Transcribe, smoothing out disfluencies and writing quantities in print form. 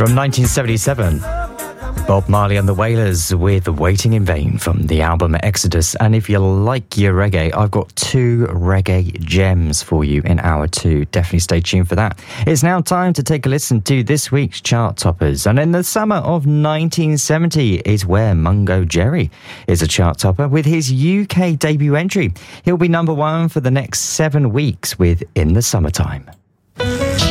From 1977, Bob Marley and the Wailers with Waiting in Vain from the album Exodus. And if you like your reggae, I've got 2 reggae gems for you in hour 2. Definitely stay tuned for that. It's now time to take a listen to this week's chart toppers. And in the summer of 1970 is where Mungo Jerry is a chart topper with his UK debut entry. He'll be number 1 for the next 7 weeks with In the Summertime.